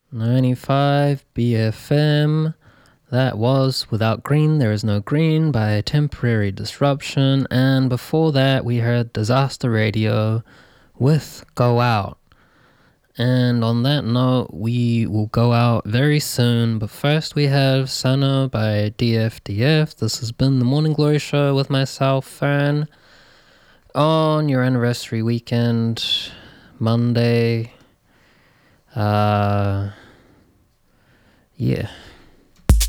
95 BFM. That was Without Green, There Is No Green by Temporary Disruption. And before that, we heard Disaster Radio with Go Out. And on that note, we will go out very soon. But first, we have Sana by DFDF. This has been the Morning Glory Show with myself, Fern, on your anniversary weekend, Monday. Yeah.